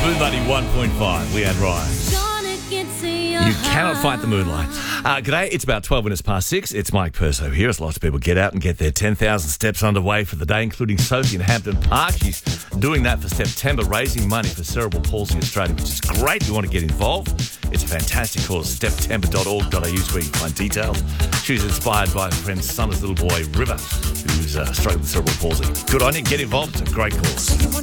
Blue 91.5. We had Ryan. You cannot fight the moonlight. G'day, it's about 12 minutes past 6. It's Mike Perso here as lots of people get out and get their 10,000 steps underway for the day, including Sophie in Hampton Park. She's doing that for September, raising money for Cerebral Palsy Australia, which is great if you want to get involved. It's a fantastic cause, september.org.au is where you can find details. She's inspired by her friend Sunda's little boy, River, who's struggling with cerebral palsy. Good on you, get involved, it's a great cause.